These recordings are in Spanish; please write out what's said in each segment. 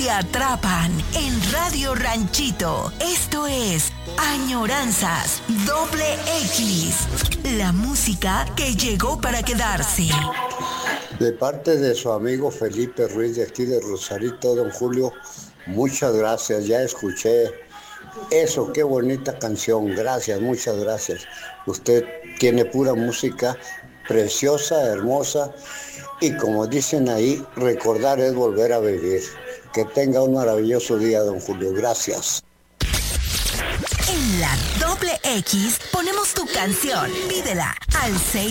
te atrapan en Radio Ranchito. Esto es Añoranzas XX. La música que llegó para quedarse. De parte de su amigo Felipe Ruiz de aquí de Rosarito, don Julio, muchas gracias, ya escuché eso, qué bonita canción, gracias, muchas gracias. Usted tiene pura música preciosa, hermosa, y como dicen ahí, recordar es volver a vivir. Que tenga un maravilloso día, don Julio, gracias. En la X ponemos tu canción. Pídela al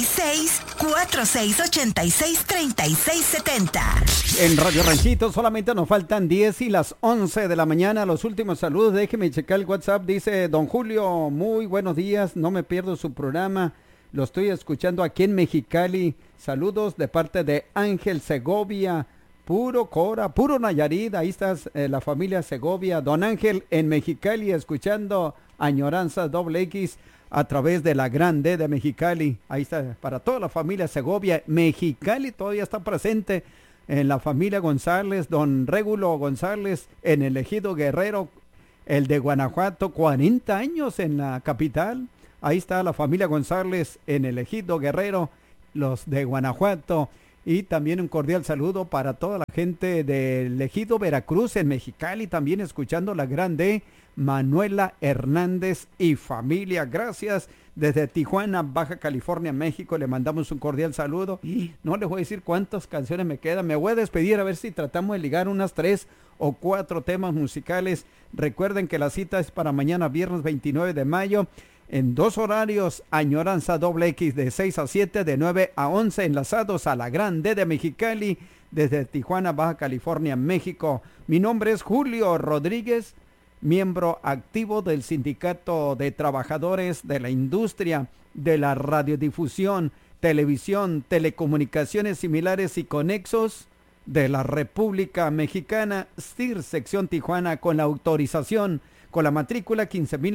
66-4686-3670. En Radio Ranchito solamente nos faltan 10 y las 11 de la mañana. Los últimos saludos, déjeme checar el WhatsApp. Dice, don Julio, muy buenos días, no me pierdo su programa. Lo estoy escuchando aquí en Mexicali. Saludos de parte de Ángel Segovia. Puro Cora, puro Nayarit, ahí está la familia Segovia. Don Ángel en Mexicali escuchando Añoranzas XX a través de la Grande de Mexicali. Ahí está, para toda la familia Segovia. Mexicali todavía está presente en la familia González, don Régulo González en el Ejido Guerrero, el de Guanajuato, 40 años en la capital. Ahí está la familia González en el Ejido Guerrero, los de Guanajuato. Y también un cordial saludo para toda la gente del Ejido Veracruz en Mexicali, también escuchando la Grande, Manuela Hernández y familia. Gracias. Desde Tijuana, Baja California, México, le mandamos un cordial saludo. Y no les voy a decir cuántas canciones me quedan. Me voy a despedir a ver si tratamos de ligar unas 3 o 4 temas musicales. Recuerden que la cita es para mañana, viernes 29 de mayo. En 2 horarios, Añoranza XX de 6 a 7, de 9 a 11, enlazados a la Grande de Mexicali, desde Tijuana, Baja California, México. Mi nombre es Julio Rodríguez, miembro activo del Sindicato de Trabajadores de la Industria de la Radiodifusión, Televisión, Telecomunicaciones Similares y Conexos de la República Mexicana, STIR, sección Tijuana, con la autorización con la matrícula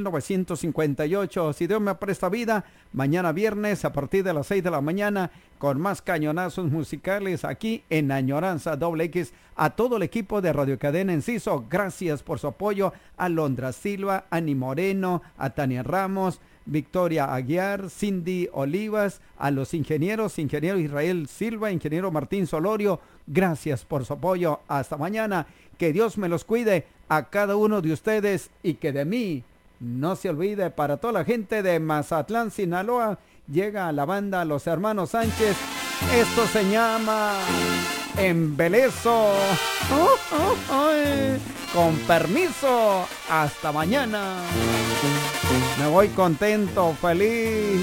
15.958. Si Dios me presta vida, mañana viernes a partir de las 6 de la mañana con más cañonazos musicales aquí en Añoranza XX. A todo el equipo de Radio Cadena Enciso, gracias por su apoyo. A Londra Silva, Ani Moreno, a Tania Ramos, Victoria Aguiar, Cindy Olivas, a los ingenieros, ingeniero Israel Silva, ingeniero Martín Solorio, gracias por su apoyo. Hasta mañana, que Dios me los cuide a cada uno de ustedes y que de mí no se olvide. Para toda la gente de Mazatlán, Sinaloa, llega la banda Los Hermanos Sánchez. Esto se llama Embelezo. Con permiso, hasta mañana. Me voy contento, feliz.